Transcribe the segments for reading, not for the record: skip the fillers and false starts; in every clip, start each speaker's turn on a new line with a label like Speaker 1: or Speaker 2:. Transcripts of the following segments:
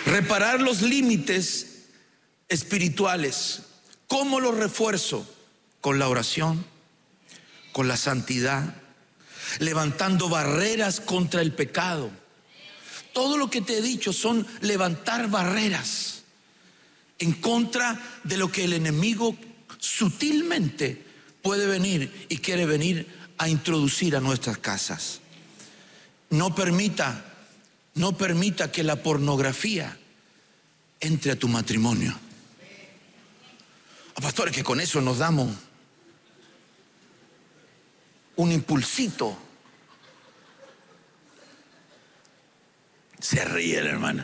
Speaker 1: Reparar los límites espirituales. ¿Cómo los refuerzo? Con la oración, con la santidad, levantando barreras contra el pecado. Todo lo que te he dicho son levantar barreras en contra de lo que el enemigo sutilmente puede venir y quiere venir a introducir a nuestras casas. No permita que la pornografía entre a tu matrimonio. Pastores, que con eso nos damos un impulsito. Se ríe la hermana.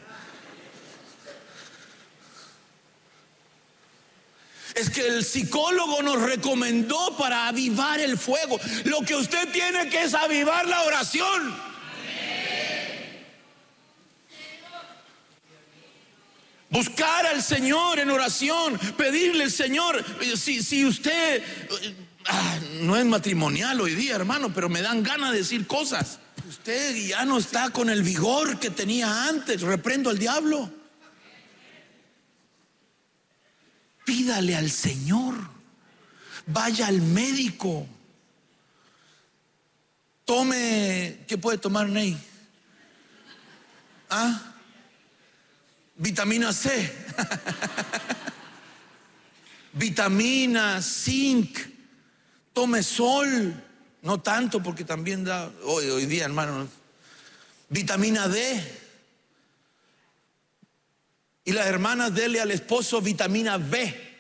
Speaker 1: Es que el psicólogo nos recomendó para avivar el fuego. Lo que usted tiene que es avivar la oración. Buscar al Señor en oración, pedirle al Señor. Si usted no es matrimonial hoy día, hermano, pero me dan ganas de decir cosas. Usted ya no está con el vigor que tenía antes. Reprendo al diablo. Pídale al Señor. Vaya al médico. Tome, ¿qué puede tomar, Ney? Vitamina C. Vitamina, zinc. Tome sol. No tanto, porque también da hoy día, hermano. Vitamina D. Y las hermanas, dele al esposo vitamina B.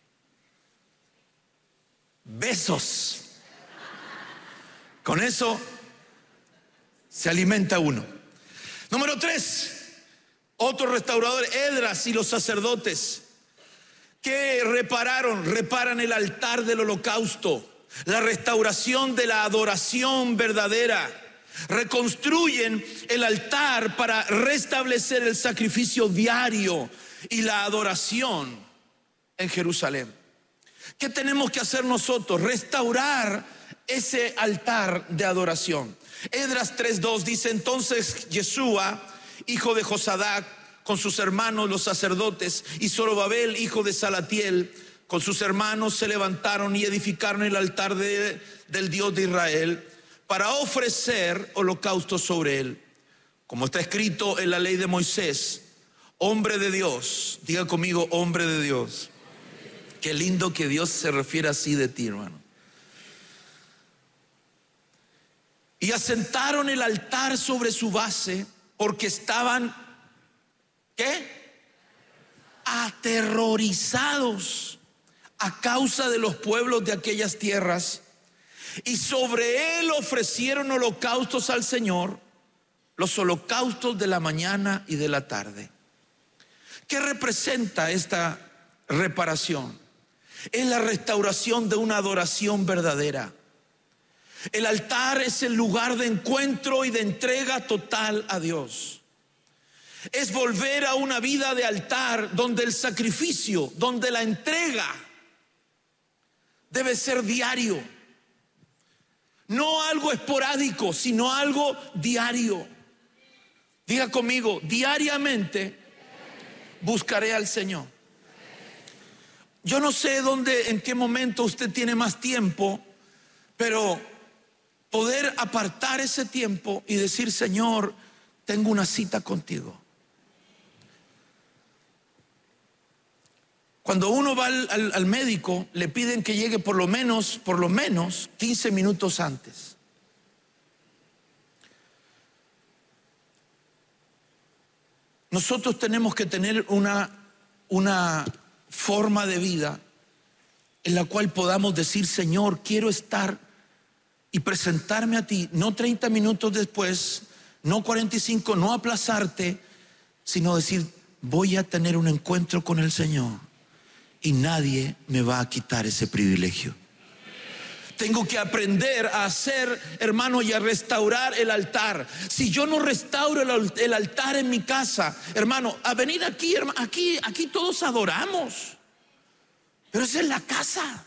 Speaker 1: Besos. Con eso se alimenta uno. Número 3. Otro restaurador, Esdras y los sacerdotes, que reparan el altar del holocausto, la restauración de la adoración verdadera. Reconstruyen el altar para restablecer el sacrificio diario y la adoración en Jerusalén. ¿Qué tenemos que hacer nosotros? Restaurar ese altar de adoración. Esdras 3:2 dice: entonces Yeshua, hijo de Josadac, con sus hermanos los sacerdotes, y Zorobabel, hijo de Salatiel, con sus hermanos, se levantaron y edificaron el altar del Dios de Israel para ofrecer holocaustos sobre él, como está escrito en la ley de Moisés. Hombre de Dios, diga conmigo, hombre de Dios. Qué lindo que Dios se refiere así de ti, hermano. Y asentaron el altar sobre su base, porque estaban, ¿qué? Aterrorizados a causa de los pueblos de aquellas tierras. Y sobre él ofrecieron holocaustos al Señor, los holocaustos de la mañana y de la tarde. ¿Qué representa esta reparación? Es la restauración de una adoración verdadera. El altar es el lugar de encuentro y de entrega total a Dios. Es volver a una vida de altar donde el sacrificio, donde la entrega debe ser diario. No algo esporádico, sino algo diario. Diga conmigo, diariamente buscaré al Señor. Yo no sé dónde, en qué momento usted tiene más tiempo, pero poder apartar ese tiempo y decir: Señor, tengo una cita contigo. Cuando uno va al médico, le piden que llegue por lo menos 15 minutos antes. Nosotros tenemos que tener una forma de vida en la cual podamos decir: Señor, quiero estar y presentarme a ti, no 30 minutos después, no 45, no aplazarte, sino decir: voy a tener un encuentro con el Señor y nadie me va a quitar ese privilegio. Tengo que aprender a hacer, hermano, y a restaurar el altar. Si yo no restauro el altar en mi casa, hermano, a venir aquí, hermano, aquí todos adoramos, pero es en la casa.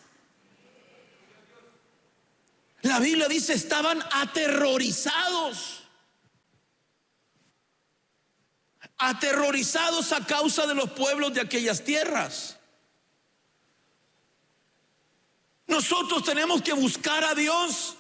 Speaker 1: La Biblia dice: estaban aterrorizados. aterrorizados a causa de los pueblos de aquellas tierras. Nosotros tenemos que buscar a Dios,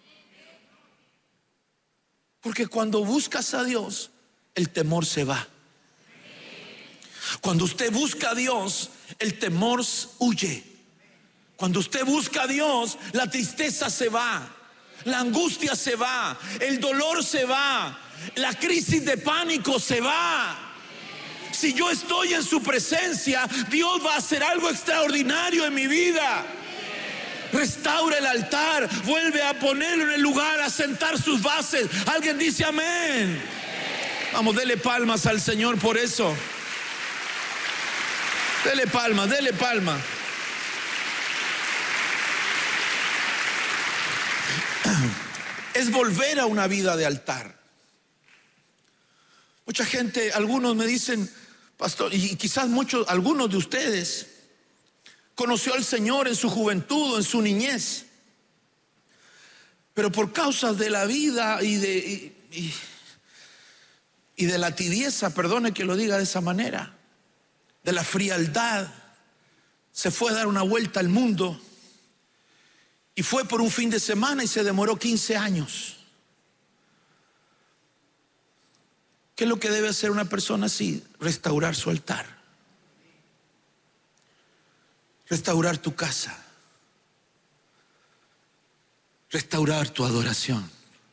Speaker 1: porque cuando buscas a Dios, el temor se va. Cuando usted busca a Dios, el temor huye. Cuando usted busca a Dios, la tristeza se va, la angustia se va, el dolor se va, la crisis de pánico se va. Si yo estoy en su presencia, Dios va a hacer algo extraordinario en mi vida. Restaura el altar, vuelve a ponerlo en el lugar, a sentar sus bases. Alguien dice amén. Vamos, dele palmas al Señor por eso. Dele palmas, dele palmas. Es volver a una vida de altar. Mucha gente, algunos me dicen, pastor, y quizás algunos de ustedes conoció al Señor en su juventud o en su niñez, pero por causas de la vida y de la tibieza, perdone que lo diga de esa manera, de la frialdad, se fue a dar una vuelta al mundo y fue por un fin de semana y se demoró 15 años. ¿Qué es lo que debe hacer una persona así? Restaurar su altar, restaurar tu casa, restaurar tu adoración.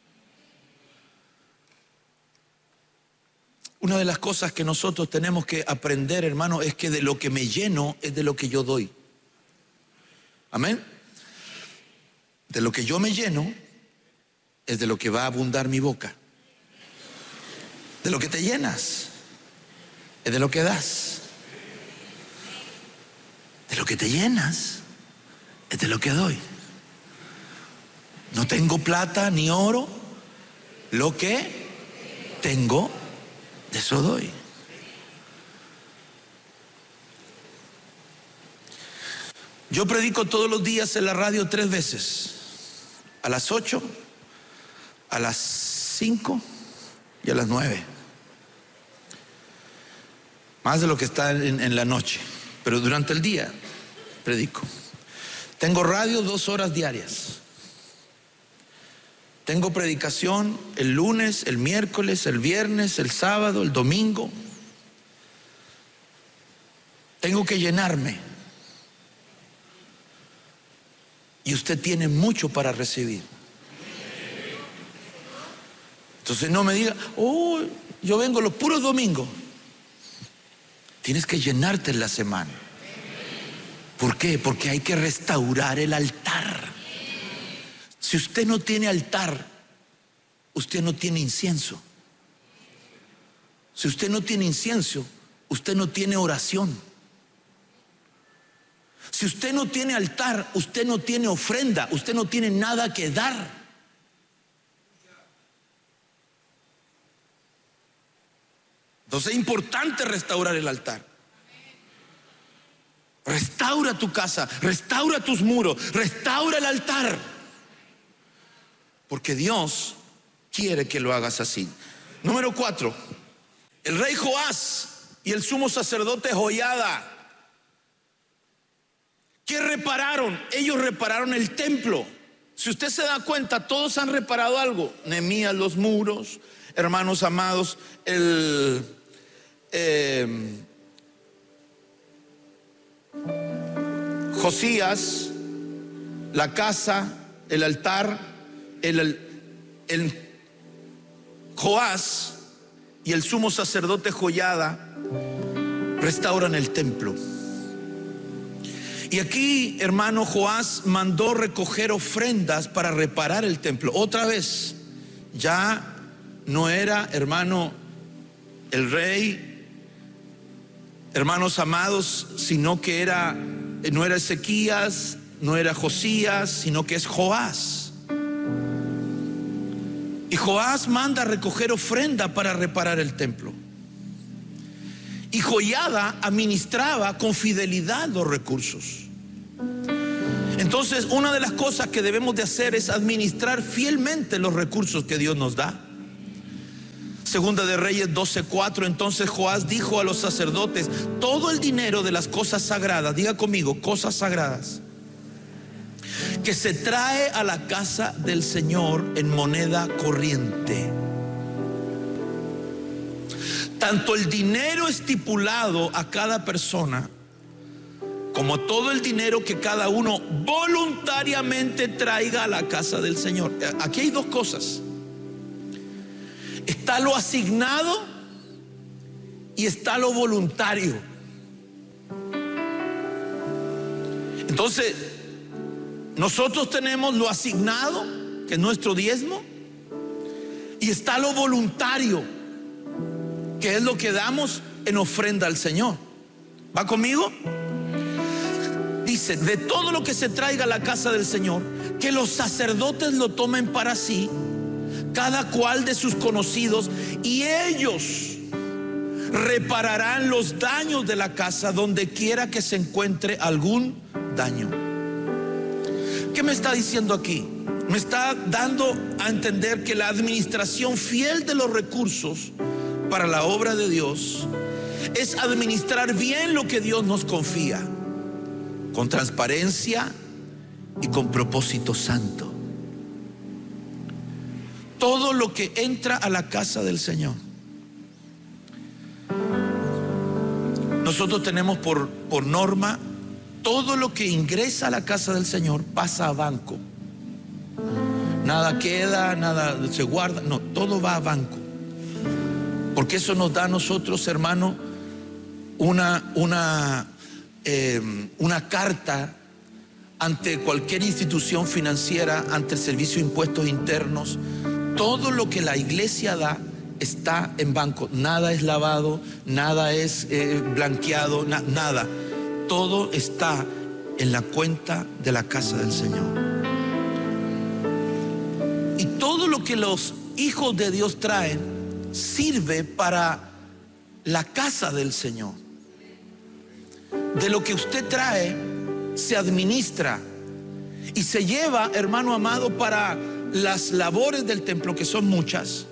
Speaker 1: Una de las cosas que nosotros tenemos que aprender, hermano, es que de lo que me lleno es de lo que yo doy. Amén. De lo que yo me lleno es de lo que va a abundar mi boca. De lo que te llenas es de lo que das. De lo que te llenas es de lo que doy. No tengo plata ni oro, lo que tengo, de eso doy. Yo predico todos los días en la radio 3 veces: a las 8, a las 5 y a las 9. Más de lo que está en la noche, pero durante el día predico. Tengo radio 2 horas diarias. Tengo predicación el lunes, el miércoles, el viernes, el sábado, el domingo. Tengo que llenarme. Y usted tiene mucho para recibir. Entonces no me diga, oh, yo vengo los puros domingos. Tienes que llenarte en la semana. ¿Por qué? Porque hay que restaurar el altar. Si usted no tiene altar, usted no tiene incienso. Si usted no tiene incienso, usted no tiene oración. Si usted no tiene altar, usted no tiene ofrenda, usted no tiene nada que dar. Entonces es importante restaurar el altar. Restaura tu casa, restaura tus muros, restaura el altar. Porque Dios quiere que lo hagas así. Número 4. El rey Joás y el sumo sacerdote Joiada, ¿qué repararon? Ellos repararon el templo. Si usted se da cuenta, todos han reparado algo. Nehemías los muros, hermanos amados, Josías, la casa, el altar, el Joás y el sumo sacerdote Joiada restauran el templo. Y aquí, hermano, Joás mandó recoger ofrendas para reparar el templo. Otra vez, ya no era, hermano, el rey, hermanos amados, sino que no era Ezequías, no era Josías, sino que es Joás. Y Joás manda recoger ofrenda para reparar el templo. Y Joiada administraba con fidelidad los recursos. Entonces, una de las cosas que debemos de hacer es administrar fielmente los recursos que Dios nos da. Segunda de Reyes 12:4. Entonces Joás dijo a los sacerdotes: todo el dinero de las cosas sagradas, diga conmigo, cosas sagradas, que se trae a la casa del Señor en moneda corriente, tanto el dinero estipulado a cada persona, como todo el dinero que cada uno voluntariamente traiga a la casa del Señor. Aquí hay dos cosas. Está lo asignado y está lo voluntario. Entonces, nosotros tenemos lo asignado, que es nuestro diezmo, y está lo voluntario, que es lo que damos en ofrenda al Señor. ¿Va conmigo? Dice: de todo lo que se traiga a la casa del Señor, que los sacerdotes lo tomen para sí, cada cual de sus conocidos, y ellos repararán los daños de la casa donde quiera que se encuentre algún daño. ¿Qué me está diciendo aquí? Me está dando a entender que la administración fiel de los recursos para la obra de Dios es administrar bien lo que Dios nos confía, con transparencia y con propósito santo. Todo lo que entra a la casa del Señor, nosotros tenemos por norma, todo lo que ingresa a la casa del Señor pasa a banco. Nada queda, nada se guarda, no, todo va a banco. Porque eso nos da a nosotros, hermano, una carta ante cualquier institución financiera, ante el Servicio de Impuestos Internos. Todo lo que la iglesia da está en banco. Nada es lavado, nada es blanqueado, nada. Todo está en la cuenta de la casa del Señor. Y todo lo que los hijos de Dios traen sirve para la casa del Señor. De lo que usted trae se administra y se lleva, hermano amado, para las labores del templo, que son muchas.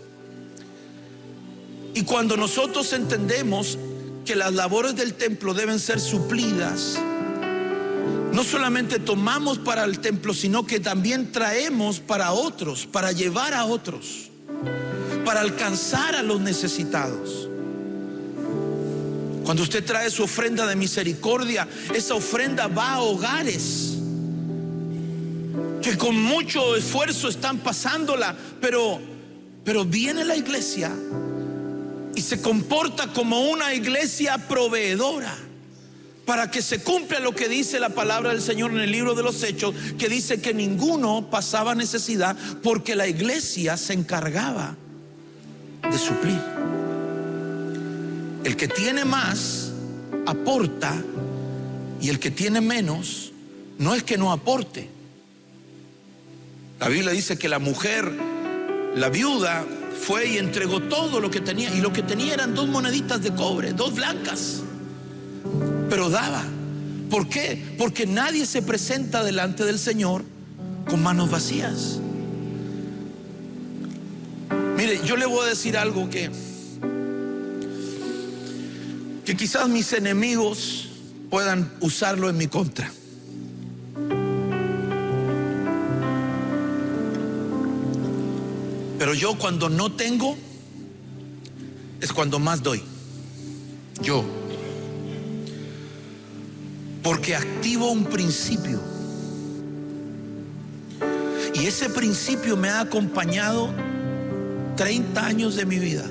Speaker 1: Y cuando nosotros entendemos que las labores del templo deben ser suplidas, no solamente tomamos para el templo, sino que también traemos para otros, para llevar a otros, para alcanzar a los necesitados. Cuando usted trae su ofrenda de misericordia, esa ofrenda va a hogares que con mucho esfuerzo están pasándola, pero viene la iglesia y se comporta como una iglesia proveedora, para que se cumpla lo que dice la palabra del Señor en el libro de los Hechos, que dice que ninguno pasaba necesidad porque la iglesia se encargaba de suplir. El que tiene más aporta, y el que tiene menos no es que no aporte. La Biblia dice que la mujer, la viuda, fue y entregó todo lo que tenía, y lo que tenía eran 2 moneditas de cobre, 2 blancas, pero daba. ¿Por qué? Porque nadie se presenta delante del Señor con manos vacías. Mire, yo le voy a decir algo que quizás mis enemigos puedan usarlo en mi contra. Pero yo, cuando no tengo, es cuando más doy. Yo. Porque activo un principio. Y ese principio me ha acompañado 30 años de mi vida.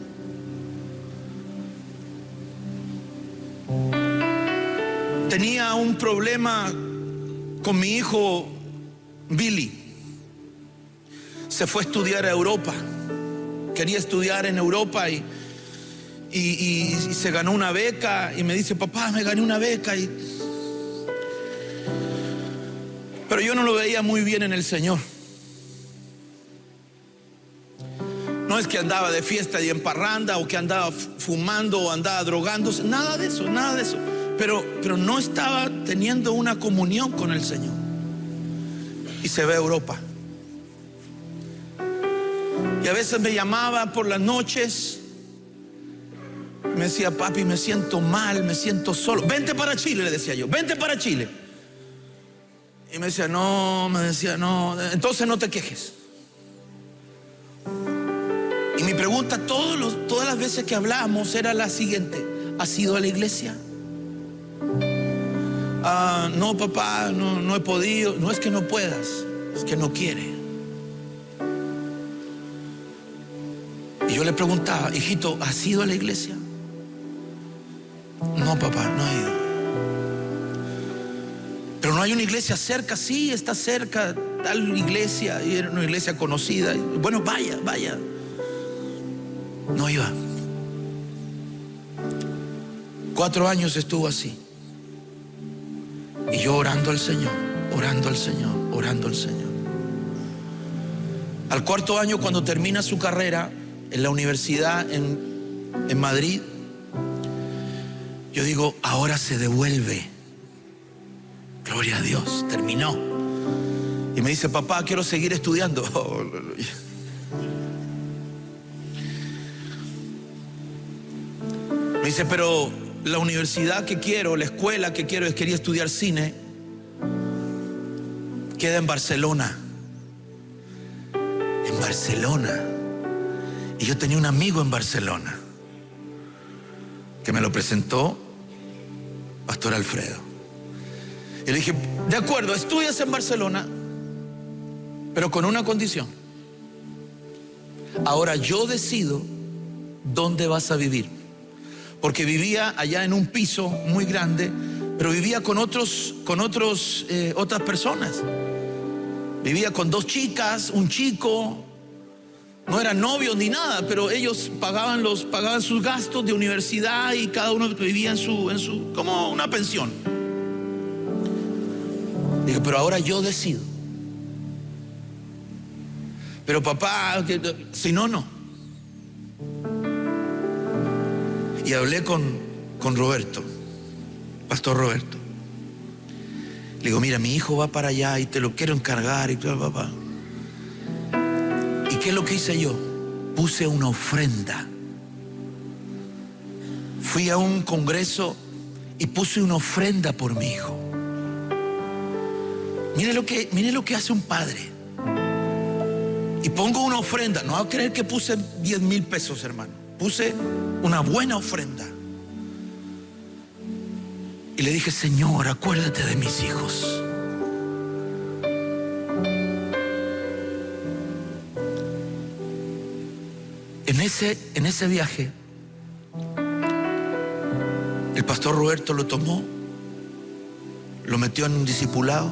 Speaker 1: Tenía un problema con mi hijo Billy. Se fue a estudiar a Europa. Quería estudiar en Europa y se ganó una beca. Y me dice: papá, me gané una beca. Pero yo no lo veía muy bien en el Señor. No es que andaba de fiesta y en parranda, o que andaba fumando o andaba drogándose. Nada de eso, nada de eso. Pero no estaba teniendo una comunión con el Señor. Y se va a Europa. Y a veces me llamaba por las noches. Me decía, papi, me siento mal, me siento solo. Vente para Chile, le decía yo, vente para Chile. Y me decía, no, entonces no te quejes. Y mi pregunta todas las veces que hablábamos era la siguiente: ¿has ido a la iglesia? No, papá, no he podido. No es que no puedas, es que no quiere. Y yo le preguntaba, hijito, ¿has ido a la iglesia? No, papá, no he ido. Pero no hay una iglesia cerca. Sí, está cerca tal iglesia, y era una iglesia conocida. Bueno, vaya. No iba. 4 años estuvo así. Y yo orando al Señor. Al 4.º año, cuando termina su carrera en la universidad en Madrid, yo digo, ahora se devuelve. Gloria a Dios, terminó. Y me dice, papá, quiero seguir estudiando. Me dice, pero la universidad que quiero, la escuela que quiero, quería estudiar cine, queda en Barcelona. En Barcelona. Y yo tenía un amigo en Barcelona que me lo presentó Pastor Alfredo. Y le dije, de acuerdo, estudias en Barcelona, pero con una condición. Ahora yo decido dónde vas a vivir. Porque vivía allá en un piso muy grande, pero vivía con otras personas. Vivía con 2 chicas, un chico. No eran novios ni nada, pero ellos pagaban sus gastos de universidad y cada uno vivía en su como una pensión. Dije, pero ahora yo decido. Pero papá, si no. Y hablé con Roberto, Pastor Roberto. Le digo, mira, mi hijo va para allá y te lo quiero encargar y todo, papá. ¿Y qué es lo que hice yo? Puse una ofrenda. Fui a un congreso y puse una ofrenda por mi hijo. Mire lo que hace un padre. Y pongo una ofrenda. No va a creer que puse 10,000 pesos, hermano. Puse una buena ofrenda. Y le dije, Señor, acuérdate de mis hijos. En ese viaje, el pastor Roberto lo tomó, lo metió en un discipulado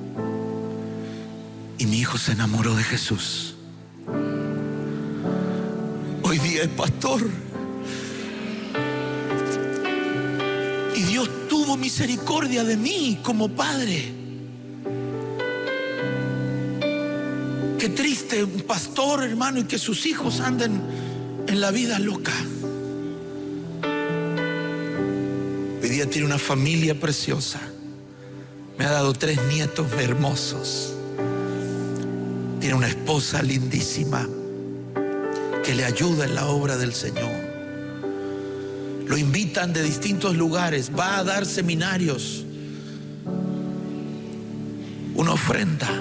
Speaker 1: y mi hijo se enamoró de Jesús. Hoy día es pastor. Y Dios tuvo misericordia de mí como padre. Qué triste un pastor, hermano, y que sus hijos anden en la vida loca. Hoy día tiene una familia preciosa. Me ha dado 3 nietos hermosos. Tiene una esposa lindísima que le ayuda en la obra del Señor. Lo invitan de distintos lugares, va a dar seminarios. Una ofrenda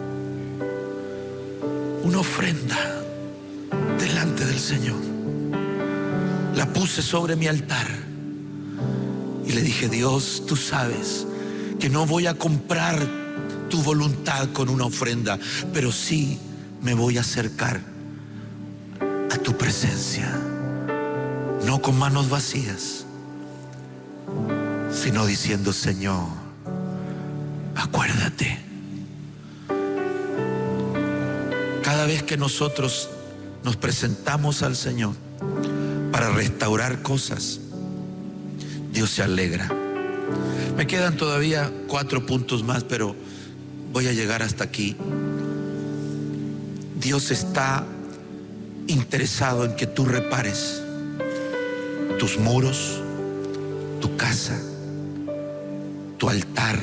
Speaker 1: delante del Señor. La puse sobre mi altar y le dije, Dios, tú sabes que no voy a comprar tu voluntad con una ofrenda, pero sí me voy a acercar a tu presencia, no con manos vacías, sino diciendo, Señor, acuérdate. Cada vez que nosotros nos presentamos al Señor para restaurar cosas, Dios se alegra. Me quedan todavía 4 puntos más, pero voy a llegar hasta aquí. Dios está interesado en que tú repares tus muros, tu casa, tu altar.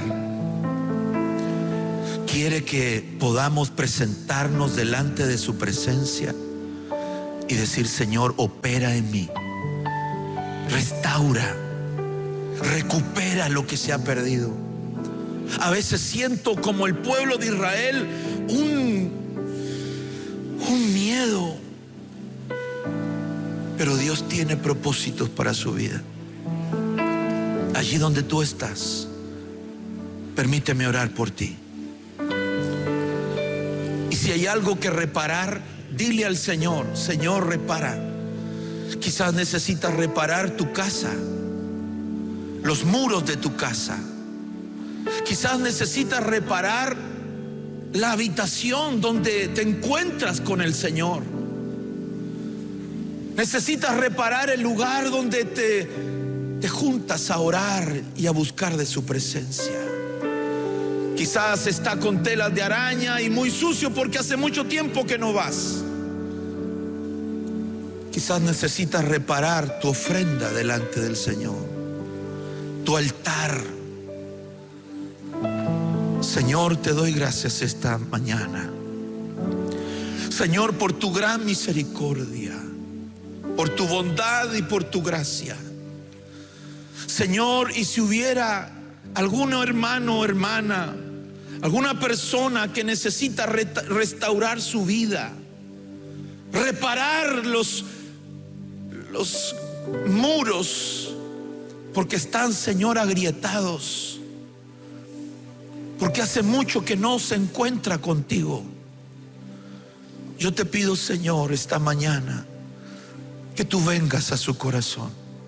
Speaker 1: Quiere que podamos presentarnos delante de su presencia y decir: Señor, opera en mí, restaura, recupera lo que se ha perdido. A veces siento como el pueblo de Israel un miedo, pero Dios tiene propósitos para su vida. Allí donde tú estás, permíteme orar por ti. Y si hay algo que reparar, dile al Señor: Señor, repara. Quizás necesitas reparar tu casa, los muros de tu casa. Quizás necesitas reparar la habitación donde te encuentras con el Señor. Necesitas reparar el lugar donde te juntas a orar y a buscar de su presencia. Quizás está con telas de araña y muy sucio porque hace mucho tiempo que no vas. Quizás necesitas reparar tu ofrenda delante del Señor, tu altar. Señor, te doy gracias esta mañana, Señor, por tu gran misericordia, por tu bondad y por tu gracia. Señor, y si hubiera algún hermano o hermana, alguna persona que necesita restaurar su vida, reparar los muros, porque están, Señor, agrietados, porque hace mucho que no se encuentra contigo. Yo te pido, Señor, esta mañana que tú vengas a su corazón.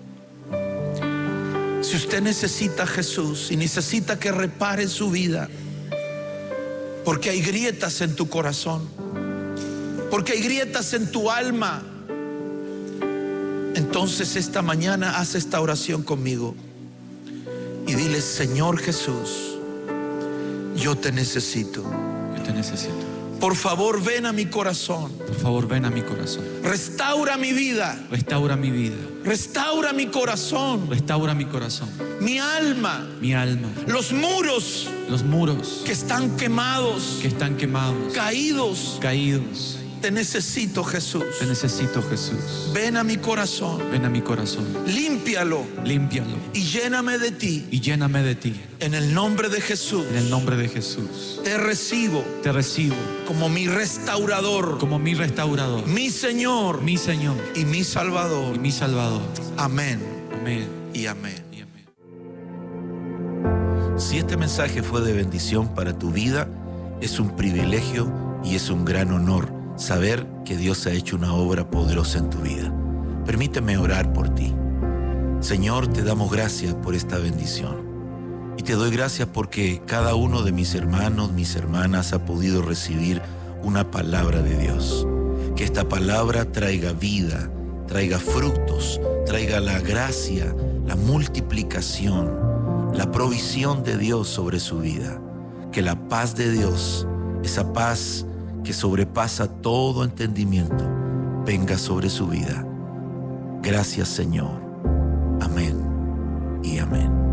Speaker 1: Si usted necesita a Jesús y necesita que repare su vida, porque hay grietas en tu corazón, porque hay grietas en tu alma, entonces esta mañana haz esta oración conmigo y dile: Señor Jesús, yo te necesito.
Speaker 2: Yo te necesito.
Speaker 1: Por favor, ven a mi corazón.
Speaker 2: Por favor, ven a mi corazón.
Speaker 1: Restaura mi vida.
Speaker 2: Restaura mi vida.
Speaker 1: Restaura mi corazón.
Speaker 2: Restaura mi corazón.
Speaker 1: Mi alma.
Speaker 2: Mi alma.
Speaker 1: Los muros
Speaker 2: que
Speaker 1: están quemados.
Speaker 2: Que están quemados.
Speaker 1: Caídos.
Speaker 2: Caídos.
Speaker 1: Te necesito, Jesús.
Speaker 2: Te necesito, Jesús.
Speaker 1: Ven a mi corazón.
Speaker 2: Ven a mi corazón.
Speaker 1: Límpialo.
Speaker 2: Límpialo.
Speaker 1: Y lléname de ti.
Speaker 2: Y lléname de ti.
Speaker 1: En el nombre de Jesús.
Speaker 2: En el nombre de Jesús.
Speaker 1: Te recibo.
Speaker 2: Te recibo.
Speaker 1: Como mi restaurador.
Speaker 2: Como mi restaurador.
Speaker 1: Mi Señor.
Speaker 2: Mi Señor.
Speaker 1: Y mi Salvador.
Speaker 2: Y mi Salvador.
Speaker 1: Amén.
Speaker 2: Amén.
Speaker 1: Y amén.
Speaker 2: Y amén.
Speaker 1: Si este mensaje fue de bendición para tu vida, es un privilegio y es un gran honor saber que Dios ha hecho una obra poderosa en tu vida. Permíteme orar por ti. Señor, te damos gracias por esta bendición. Y te doy gracias porque cada uno de mis hermanos, mis hermanas ha podido recibir una palabra de Dios. Que esta palabra traiga vida, traiga frutos, traiga la gracia, la multiplicación, la provisión de Dios sobre su vida. Que la paz de Dios, esa paz que sobrepasa todo entendimiento, venga sobre su vida. Gracias, Señor. Amén y amén.